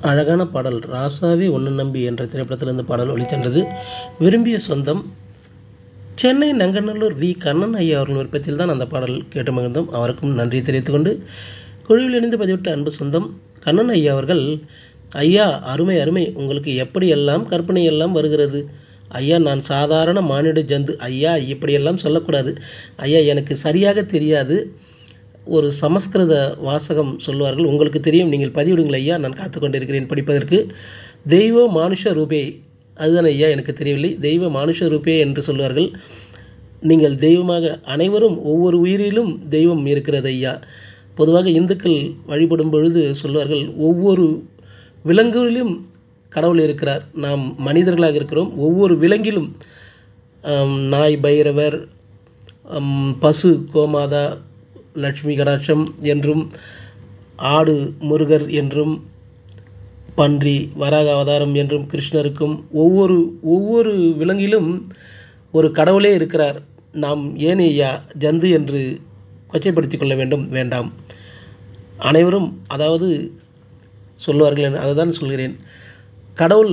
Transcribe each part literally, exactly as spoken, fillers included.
அழகான பாடல் ராசாவே உன்னை நம்பி என்ற திரைப்படத்திலிருந்து பாடல் ஒலிக்கின்றது. விரும்பிய சொந்தம் சென்னை நங்கநல்லூர் வி கண்ணன் ஐயா அவர்கள் விருப்பத்தில் தான் அந்த பாடல் கேட்டு மகிழ்ந்தோம். அவருக்கும் நன்றி தெரிவித்துக் கொண்டு குழுவில் இணைந்து பதிவிட்ட அன்பு சொந்தம் கண்ணன் ஐயா அவர்கள், ஐயா அருமை அருமை, உங்களுக்கு எப்படியெல்லாம் கற்பனை எல்லாம் வருகிறது ஐயா, நான் சாதாரண மானிட ஜந்து ஐயா, இப்படியெல்லாம் சொல்லக்கூடாது ஐயா, எனக்கு சரியாக தெரியாது, ஒரு சமஸ்கிருத வாசகம் சொல்லுவார்கள், உங்களுக்கு தெரியும், நீங்கள் பதிவிடுங்கள் ஐயா, நான் காத்து கொண்டிருக்கிறேன் படிப்பதற்கு. தெய்வ மானுஷ ரூபே, அதுதான் ஐயா எனக்கு தெரியவில்லை, தெய்வ மானுஷ ரூபே என்று சொல்வார்கள். நீங்கள் தெய்வமாக, அனைவரும் ஒவ்வொரு உயிரிலும் தெய்வம் இருக்கிறது ஐயா. பொதுவாக இந்துக்கள் வழிபடும் பொழுது சொல்வார்கள், ஒவ்வொரு விலங்குகளிலும் கடவுள் இருக்கிறார், நாம் மனிதர்களாக இருக்கிறோம், ஒவ்வொரு விலங்கிலும் நாய் பைரவர், பசு கோமாதா லட்சுமி கடாட்சம் என்றும், ஆடு முருகர் என்றும், பன்றி வராக அவதாரம் என்றும், கிருஷ்ணருக்கும் ஒவ்வொரு ஒவ்வொரு விலங்கிலும் ஒரு கடவுளே இருக்கிறார். நாம் ஏன் ஐயா ஜந்து என்று கொச்சைப்படுத்திக் கொள்ள வேண்டும்? வேண்டாம். அனைவரும் அதாவது சொல்லுவார்கள், அதை தான் சொல்கிறேன், கடவுள்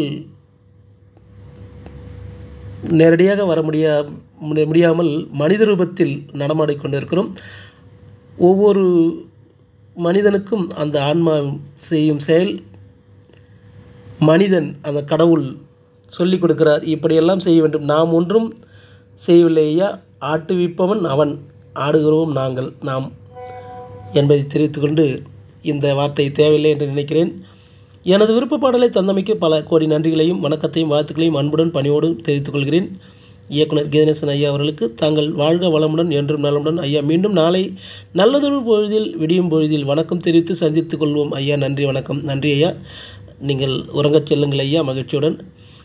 நேரடியாக வர முடியா முடியாமல் மனித ரூபத்தில் நடமாடிக்கொண்டிருக்கிறோம். ஒவ்வொரு மனிதனுக்கும் அந்த ஆன்மா செய்யும் செயல் மனிதன் அந்த கடவுள் சொல்லிக் கொடுக்கிறார், இப்படியெல்லாம் செய்ய வேண்டும். நாம் ஒன்றும் செய்யவில்லை ஐயா, ஆட்டுவிப்பவன் அவன், ஆடுகிறோம் நாங்கள் நாம் என்பதை தெரிவித்துக்கொண்டு, இந்த வார்த்தை தேவையில்லை என்று நினைக்கிறேன். எனது விருப்ப பாடலை தந்தமைக்கு பல கோடி நன்றிகளையும் வணக்கத்தையும் வாழ்த்துக்களையும் அன்புடன் பணியோடும் தெரிவித்துக் கொள்கிறேன். இயக்குனர் கீதநேசன் ஐயா அவர்களுக்கு தாங்கள் வாழ்க வளமுடன் என்றும் நலமுடன் ஐயா. மீண்டும் நாளை நல்லதொரு பொழுதில் விடியும் பொழுதில் வணக்கம் தெரிவித்து சந்தித்துக் கொள்வோம் ஐயா. நன்றி வணக்கம். நன்றி ஐயா. நீங்கள் உறங்கச் செல்லுங்கள் ஐயா மகிழ்ச்சியுடன்.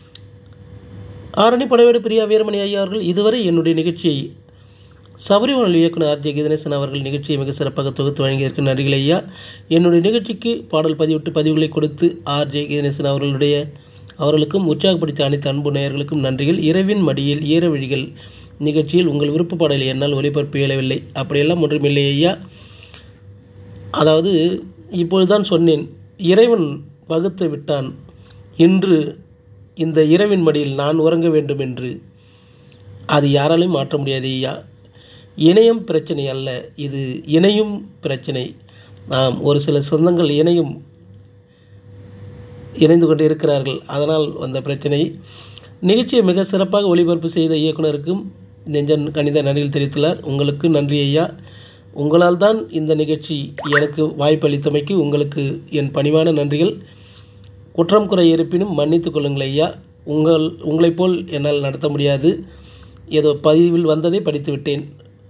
ஆரணி படைவேடு பிரியா வீரமணி ஐயா அவர்கள் இதுவரை என்னுடைய நிகழ்ச்சியை சபரிமலை இயக்குனர் ஆர் ஜே கீதநேசன் அவர்கள் நிகழ்ச்சியை மிக சிறப்பாக தொகுத்து வழங்கியிருக்க நன்றிகள் ஐயா. என்னுடைய நிகழ்ச்சிக்கு பாடல் பதிவிட்டு பதிவுகளை கொடுத்து ஆர் ஜே கீதநேசன் அவர்களுடைய அவர்களுக்கும் உற்சாகப்படுத்த அனைத்து அன்பு நேயர்களுக்கும் நன்றிகள். இரவின் மடியில் ஈர விழிகள் நிகழ்ச்சியில் உங்கள் விருப்ப பாடலை என்னால் ஒளிபரப்பு இயலவில்லை, அப்படியெல்லாம் ஒன்றுமில்லை ஐயா. அதாவது இப்பொழுதுதான் சொன்னேன், இறைவன் வகுத்து விட்டான், இன்று இந்த இரவின் மடியில் நான் உறங்க வேண்டும் என்று. அது யாராலையும் மாற்ற முடியாது ஐயா. இணையம் பிரச்சனை அல்ல, இது இணையும் பிரச்சனை. ஆம், ஒரு சில சொந்தங்கள் இணையும் இணைந்து கொண்டு இருக்கிறார்கள், அதனால் வந்த பிரச்சனை. நிகழ்ச்சியை மிக சிறப்பாக ஒளிபரப்பு செய்த இயக்குனருக்கும் நெஞ்சன் கணித நன்றிகள் தெரிவித்துள்ளார். உங்களுக்கு நன்றி ஐயா. உங்களால் தான் இந்த நிகழ்ச்சி எனக்கு வாய்ப்பளித்தமைக்கு உங்களுக்கு என் பணிவான நன்றிகள். குற்றம் குறை இருப்பினும் மன்னித்துக் கொள்ளுங்கள் ஐயா. உங்கள் உங்களைப் போல் என்னால் நடத்த முடியாது, ஏதோ பதிவில் வந்ததை படித்து விட்டேன்.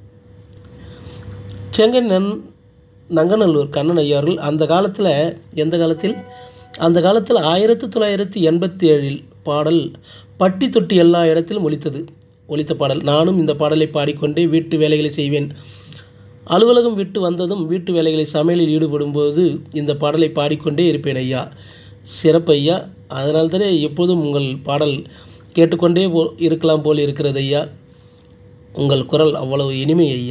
செங்கை நன் நங்கநல்லூர் கண்ணன் ஐயா அவர்கள் அந்த காலத்தில், எந்த காலத்தில், அந்த காலத்தில் ஆயிரத்தி தொள்ளாயிரத்தி எண்பத்தி ஏழில் பாடல் பட்டி தொட்டி எல்லா இடத்திலும் ஒலித்தது ஒலித்த பாடல். நானும் இந்த பாடலை பாடிக்கொண்டே வீட்டு வேலைகளை செய்வேன். அலுவலகம் விட்டு வந்ததும் வீட்டு வேலைகளை சமையலில் ஈடுபடும்போது இந்த பாடலை பாடிக்கொண்டே இருப்பேன் ஐயா. சிறப்பு ஐயா. அதனால்தானே எப்போதும் உங்கள் பாடல் கேட்டுக்கொண்டே போ இருக்கலாம் போல் இருக்கிறது ஐயா. உங்கள் குரல் அவ்வளவு இனிமை ஐயா.